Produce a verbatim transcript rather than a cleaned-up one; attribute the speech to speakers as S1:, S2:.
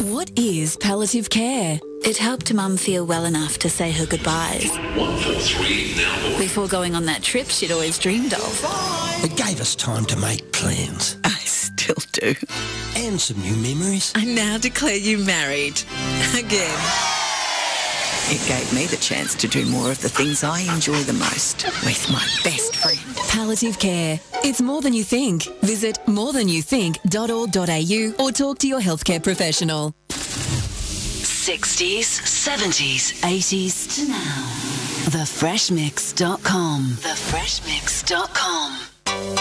S1: What is palliative care?
S2: It helped Mum feel well enough to say her goodbyes
S3: One four three now.
S2: before going on that trip she'd always dreamed of.
S4: It gave us time to make plans.
S5: I still do.
S4: And some new memories.
S5: I now declare you married. Again. It gave me the chance to do more of the things I enjoy the most with my best friend.
S1: Palliative care. It's more than you think. Visit more than you think dot org dot a u or talk to your healthcare professional.
S6: sixties, seventies, eighties to now. the fresh mix dot com. the fresh mix dot com.